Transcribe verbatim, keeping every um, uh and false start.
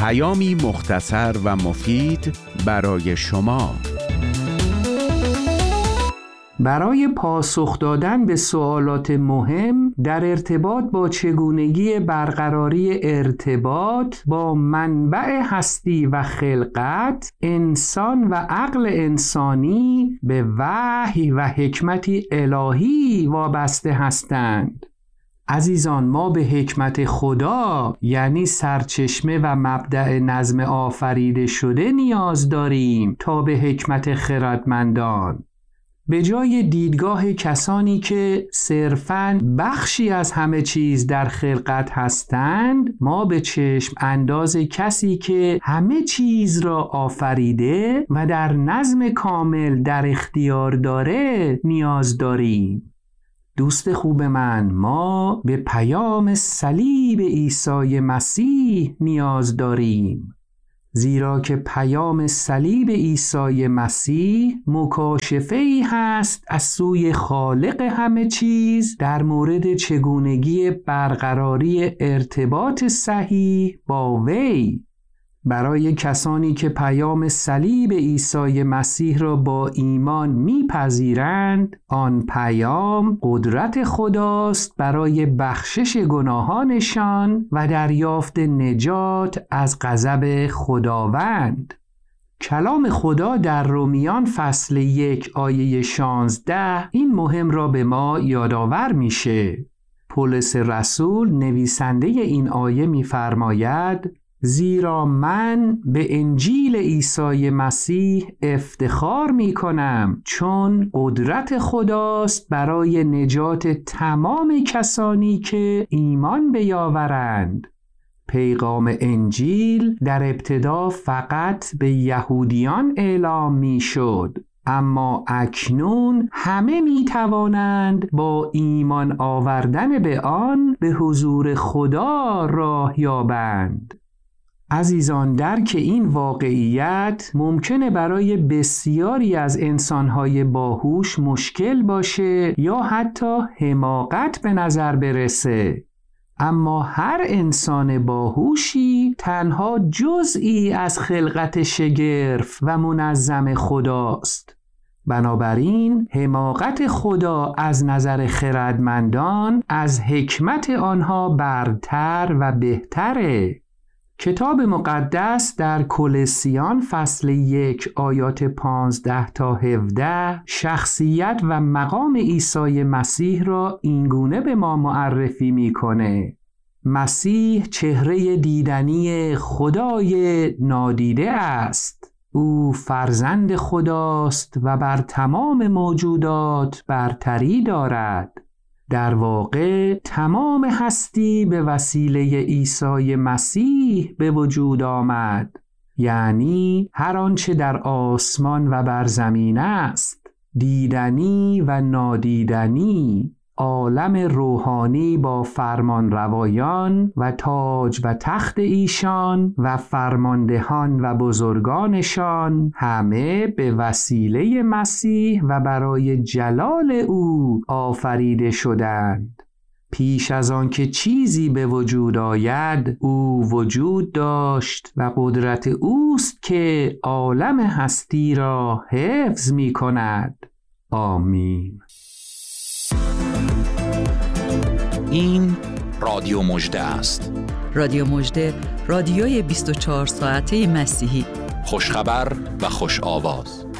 پیامی مختصر و مفید برای شما. برای پاسخ دادن به سوالات مهم در ارتباط با چگونگی برقراری ارتباط با منبع هستی و خلقت، انسان و عقل انسانی به وحی و حکمتی الهی وابسته هستند. عزیزان، ما به حکمت خدا یعنی سرچشمه و مبدأ نظم آفریده شده نیاز داریم تا به حکمت خردمندان. به جای دیدگاه کسانی که صرفاً بخشی از همه چیز در خلقت هستند، ما به چشم انداز کسی که همه چیز را آفریده و در نظم کامل در اختیار داره نیاز داریم. دوست خوب من، ما به پیام صلیب عیسی مسیح نیاز داریم، زیرا که پیام صلیب عیسی مسیح مکاشفه‌ای هست از سوی خالق همه چیز در مورد چگونگی برقراری ارتباط صحیح با وی. برای کسانی که پیام صلیب عیسی مسیح را با ایمان میپذیرند، آن پیام قدرت خداست برای بخشش گناهانشان و دریافت نجات از غضب خداوند. کلام خدا در رومیان فصل یک آیه شانزده این مهم را به ما یادآور میشه. پولس رسول نویسنده این آیه میفرماید: زیرا من به انجیل عیسی مسیح افتخار می کنم، چون قدرت خداست برای نجات تمام کسانی که ایمان بیاورند. پیغام انجیل در ابتدا فقط به یهودیان اعلام می شد، اما اکنون همه می توانند با ایمان آوردن به آن به حضور خدا راه یابند. عزیزان، درک این واقعیت ممکنه برای بسیاری از انسان‌های باهوش مشکل باشه یا حتی حماقت به نظر برسه، اما هر انسان باهوشی تنها جزئی از خلقت شگرف و منظم خداست. بنابراین حماقت خدا از نظر خردمندان از حکمت آنها برتر و بهتره. کتاب مقدس در کولوسیان فصل یک آیات پانزده تا هفده شخصیت و مقام عیسی مسیح را اینگونه به ما معرفی میکنه: مسیح چهره دیدنی خدای نادیده است. او فرزند خداست و بر تمام موجودات برتری دارد. در واقع تمام هستی به وسیله عیسی مسیح به وجود آمد، یعنی هر آنچه در آسمان و بر زمین است، دیدنی و نادیدنی، عالم روحانی با فرمان روایان و تاج و تخت ایشان و فرماندهان و بزرگانشان، همه به وسیله مسیح و برای جلال او آفریده شدند. پیش از آن که چیزی به وجود آید، او وجود داشت و قدرت اوست که عالم هستی را حفظ می کند. آمین. این رادیو مژده است. رادیو مژده، رادیوی بیست و چهار ساعته مسیحی. خوشخبر و خوش آواز.